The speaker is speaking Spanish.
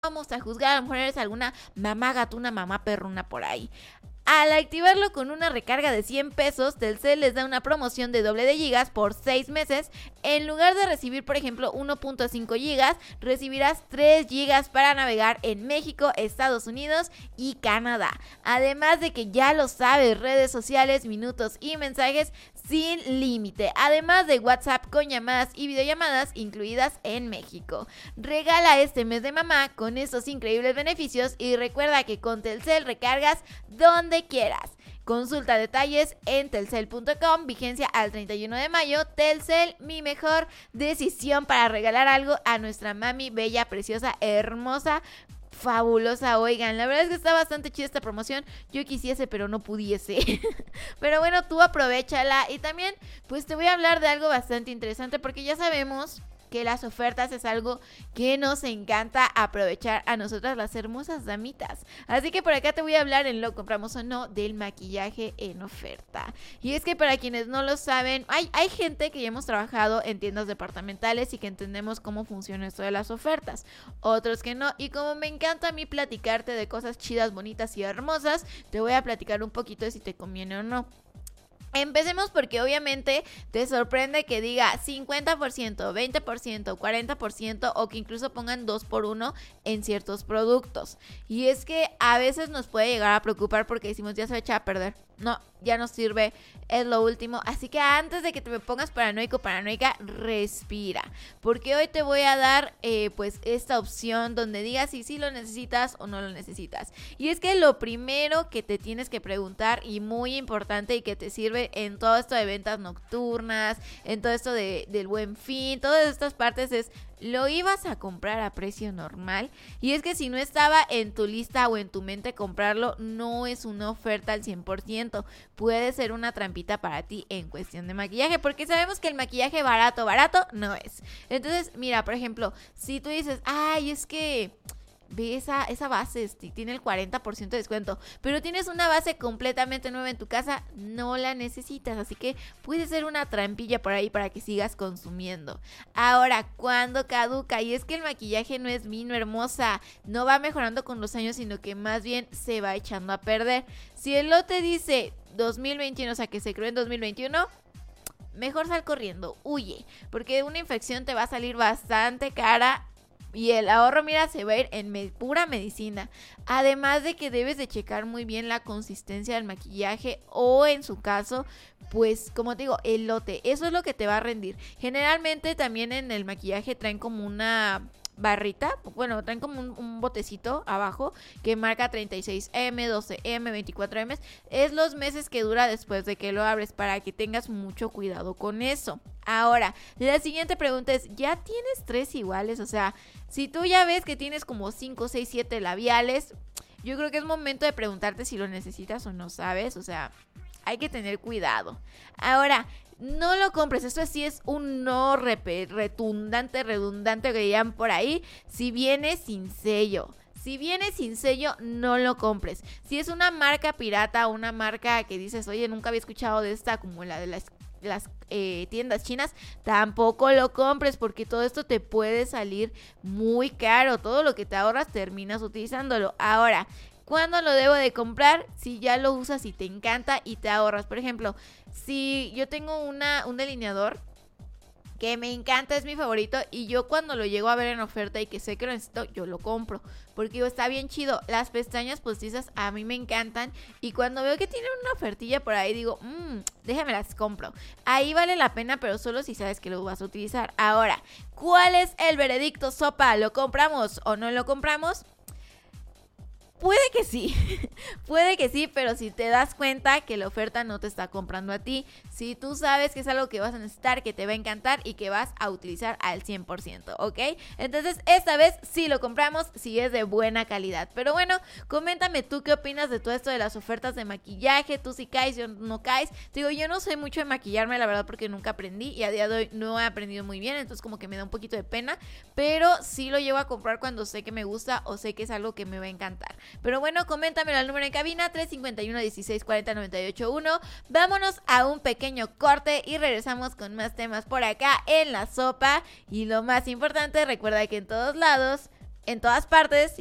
vamos a juzgar, a lo mejor eres alguna mamá gatuna, mamá perruna por ahí. Al activarlo con una recarga de 100 pesos, Telcel les da una promoción de doble de gigas por 6 meses. En lugar de recibir, por ejemplo, 1.5 gigas, recibirás 3 gigas para navegar en México, Estados Unidos y Canadá. Además de que ya lo sabes, redes sociales, minutos y mensajes sin límite. Además de WhatsApp con llamadas y videollamadas incluidas en México. Regala este mes de mamá con estos increíbles beneficios y recuerda que con Telcel recargas donde quieras. Consulta detalles en telcel.com, vigencia al 31 de mayo. Telcel, mi mejor decisión para regalar algo a nuestra mami bella, preciosa, hermosa, fabulosa. Oigan, la verdad es que está bastante chida esta promoción. Yo quisiese, pero no pudiese. Pero bueno, tú aprovéchala. Y también, pues te voy a hablar de algo bastante interesante, porque ya sabemos que las ofertas es algo que nos encanta aprovechar a nosotras las hermosas damitas. Así que por acá te voy a hablar en Lo Compramos o No del maquillaje en oferta. Y es que para quienes no lo saben, hay gente que ya hemos trabajado en tiendas departamentales y que entendemos cómo funciona esto de las ofertas. Otros que no. Y como me encanta a mí platicarte de cosas chidas, bonitas y hermosas, te voy a platicar un poquito de si te conviene o no. Empecemos porque obviamente te sorprende que diga 50%, 20%, 40% o que incluso pongan 2x1 en ciertos productos. Y es que a veces nos puede llegar a preocupar porque decimos ya se va a echar a perder. No, ya no sirve, es lo último. Así que antes de que te me pongas paranoico, paranoica, respira. Porque hoy te voy a dar pues esta opción donde digas si sí lo necesitas o no lo necesitas. Y es que lo primero que te tienes que preguntar, y muy importante y que te sirve en todo esto de ventas nocturnas, en todo esto del Buen Fin, todas estas partes es: ¿lo ibas a comprar a precio normal? Y es que si no estaba en tu lista o en tu mente comprarlo, no es una oferta al 100%. Puede ser una trampita para ti en cuestión de maquillaje, porque sabemos que el maquillaje barato no es. Entonces, mira, por ejemplo, si tú dices, ay, es que ve esa base, tiene el 40% de descuento, pero tienes una base completamente nueva en tu casa, no la necesitas, así que puede ser una trampilla por ahí para que sigas consumiendo. Ahora, ¿cuándo caduca? Y es que el maquillaje no es vino, hermosa, no va mejorando con los años, sino que más bien se va echando a perder. Si el lote dice 2021, o sea que se creó en 2021, mejor sal corriendo, huye, porque una infección te va a salir bastante cara. Y el ahorro, mira, se va a ir en pura medicina. Además de que debes de checar muy bien la consistencia del maquillaje o en su caso, pues como te digo, el lote. Eso es lo que te va a rendir. Generalmente también en el maquillaje traen como una barrita, bueno, traen como un botecito abajo que marca 36M, 12M, 24M. Es los meses que dura después de que lo abres, para que tengas mucho cuidado con eso. Ahora, la siguiente pregunta es, ¿ya tienes 3 iguales? O sea, si tú ya ves que tienes como 5, 6, 7 labiales, yo creo que es momento de preguntarte si lo necesitas o no, ¿sabes? O sea, hay que tener cuidado. Ahora, no lo compres, esto sí es un no redundante que dirían por ahí, si viene sin sello. Si viene sin sello, no lo compres. Si es una marca pirata o una marca que dices, oye, nunca había escuchado de esta, como la de las tiendas chinas, tampoco lo compres, porque todo esto te puede salir muy caro. Todo lo que te ahorras terminas utilizándolo. Ahora, ¿cuándo lo debo de comprar? Si ya lo usas y te encanta y te ahorras. Por ejemplo, si yo tengo un delineador que me encanta, es mi favorito, y yo cuando lo llego a ver en oferta y que sé que lo necesito, yo lo compro, porque digo, está bien chido. Las pestañas postizas a mí me encantan, y cuando veo que tienen una ofertilla por ahí, digo, déjame las compro. Ahí vale la pena, pero solo si sabes que lo vas a utilizar. Ahora, ¿cuál es el veredicto, sopa? ¿Lo compramos o no lo compramos? Puede que sí, pero si te das cuenta que la oferta no te está comprando a ti, si tú sabes que es algo que vas a necesitar, que te va a encantar y que vas a utilizar al 100%, ¿ok? Entonces, esta vez sí lo compramos, si es de buena calidad. Pero bueno, coméntame tú qué opinas de todo esto de las ofertas de maquillaje. Tú sí caes, yo no caes. Te digo, yo no soy mucho de maquillarme, la verdad, porque nunca aprendí y a día de hoy no he aprendido muy bien, entonces como que me da un poquito de pena, pero sí lo llevo a comprar cuando sé que me gusta o sé que es algo que me va a encantar. Pero bueno, coméntamelo al número en cabina 351-1640-981. Vámonos a un pequeño corte y regresamos con más temas por acá en La Sopa. Y lo más importante, recuerda que en todos lados en todas partes